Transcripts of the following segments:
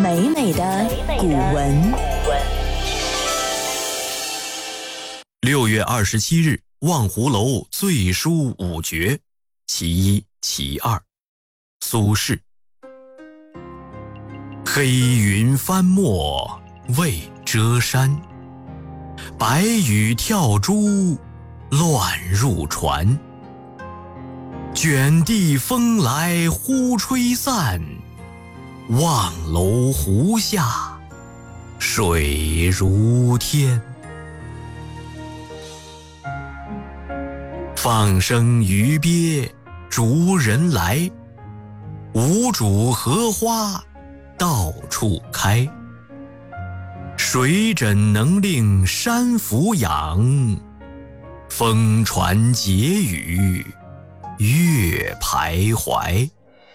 美美的古文。 6月27日，望湖楼醉书五绝，其一、其二。苏轼。黑云翻墨未遮山，白雨跳珠乱入船。卷地风来忽吹散，望楼湖下水如天。放生鱼鳖逐人来，无主荷花到处开。水枕能令山俯仰，风传解语月徘徊。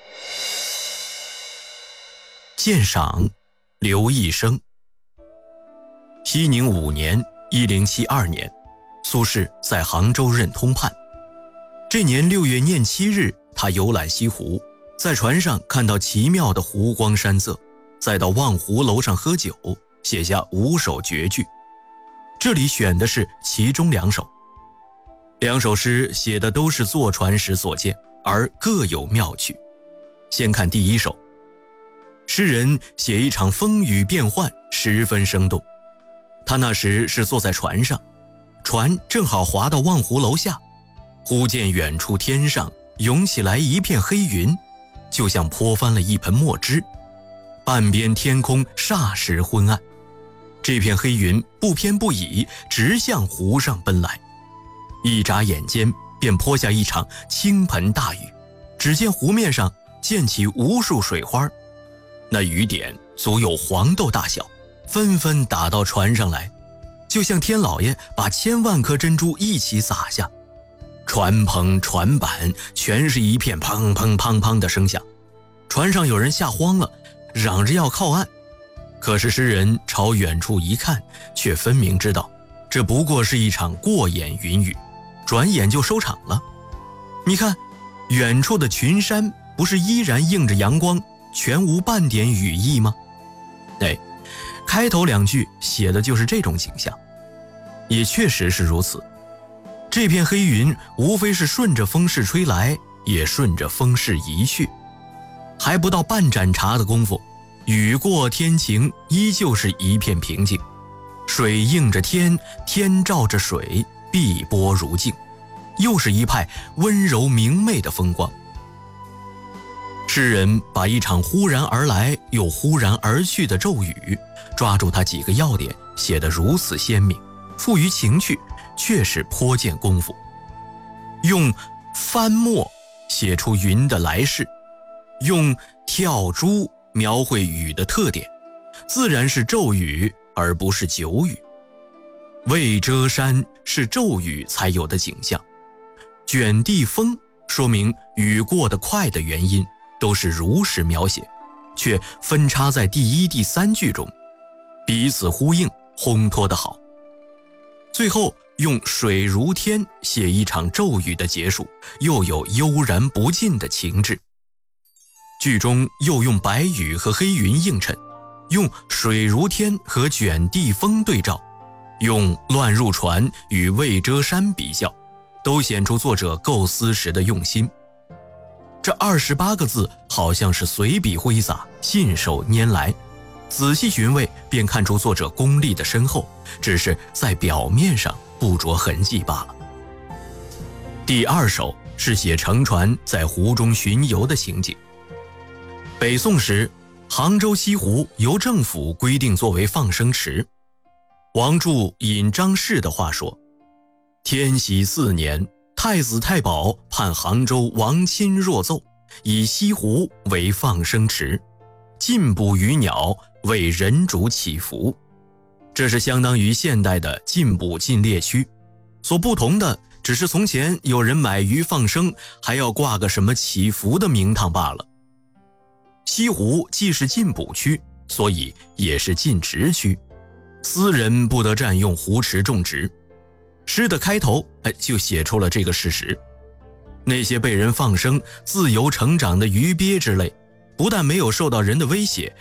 鉴赏刘义生。熙宁5年1072年，苏轼在杭州任通判。这年6月廿7日，他游览西湖，在船上看到奇妙的湖光山色，再到望湖楼上喝酒，写下5首绝句。这里选的是其中2首。2首诗写的都是坐船时所见，而各有妙趣。先看第1首。诗人写一场风雨变幻，十分生动。他那时是坐在船上，船正好划到望湖楼下，忽见远处天上涌起来一片黑云，就像泼翻了一盆墨汁，半边天空霎时昏暗。这片黑云不偏不倚，直向湖上奔来，一眨眼间便泼下一场倾盆大雨。只见湖面上溅起无数水花，那雨点足有黄豆大小，纷纷打到船上来，就像天老爷把1000万颗珍珠一起洒下。船篷船板全是一片砰砰砰砰的声响，船上有人吓慌了，嚷着要靠岸。可是诗人朝远处一看，却分明知道这不过是一场过眼云雨，转眼就收场了。你看，远处的群山不是依然映着阳光，全无半点雨意吗？开头2句写的就是这种景象。也确实是如此，这片黑云无非是顺着风势吹来，也顺着风势移去，还不到半盏茶的功夫，雨过天晴，依旧是一片平静。水映着天，天照着水，碧波如镜，又是一派温柔明媚的风光。诗人把一场忽然而来又忽然而去的骤雨，抓住它几个要点，写得如此鲜明，富于情趣，确实颇见功夫。用翻墨写出云的来势，用跳珠描绘雨的特点，自然是骤雨而不是久雨。未遮山是骤雨才有的景象，卷地风说明雨过得快的原因，都是如实描写，却分插在第1、第3句中，彼此呼应，烘托得好。最后用水如天写一场骤雨的结束，又有悠然不尽的情致。剧中又用白雨和黑云映衬，用水如天和卷地风对照，用乱入船与未遮山比较，都显出作者构思时的用心。这28个字好像是随笔挥洒，信手拈来，仔细寻味便看出作者功力的深厚，只是在表面上不着痕迹罢了。第2首是写乘船在湖中巡游的情景。北宋时，杭州西湖由政府规定作为放生池。王柱引张氏的话说，天禧4年，太子太保判杭州王钦若奏，以西湖为放生池，禁捕鱼鸟，为人主祈福。这是相当于现代的禁捕禁猎区，所不同的只是从前有人买鱼放生，还要挂个什么祈福的名堂罢了。西湖既是禁捕区，所以也是禁植区，私人不得占用湖池种植。诗的开头就写出了这个事实。那些被人放生自由成长的鱼鳖之类，不但没有受到人的威胁，